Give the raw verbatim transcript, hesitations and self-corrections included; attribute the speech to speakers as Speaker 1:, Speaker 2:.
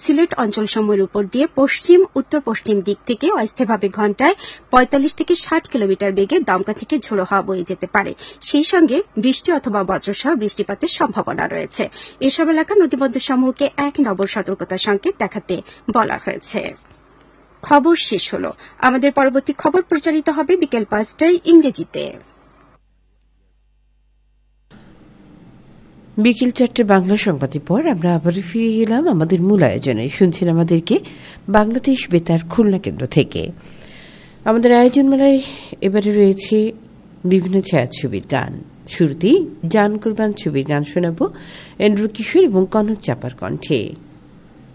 Speaker 1: সিলেট অঞ্চলসমূহের উপর দিয়ে পশ্চিম উত্তর পশ্চিম দিক থেকে অস্থায়ীভাবে ঘণ্টায় পঁয়তাল্লিশ থেকে ষাট কিলোমিটার বেগে দমকা থেকে ঝোড়ো হাওয়া বয়ে যেতে পারে। সেই সঙ্গে বৃষ্টি অথবা বজ্রসহ বৃষ্টিপাতের সম্ভাবনা রয়েছে। এসব এলাকা নদীবন্দরসমূহকে এক নম্বর সতর্কতা সংকেত দেখাতে বলা হয়েছে। খবর শেষ হল। আমাদের পরবর্তী খবর প্রচারিত হবে বিকেল পাঁচটায় ইংরেজিতে।
Speaker 2: বিকেল চারটে বাংলা সংবাদের পর আমরা আবার ফিরে এলাম আমাদের মূল আয়োজনে। শুনছেন আমাদেরকে বাংলাদেশ বেতার খুলনা কেন্দ্র থেকে। আমাদের আয়োজন মেলায় এবারে রয়েছে বিভিন্ন ছায়াছবির গান। শুরুতেই জান কুরবান ছবির গান শোনাব এন্ড্রু কিশোর এবং কনক চাপার কণ্ঠে।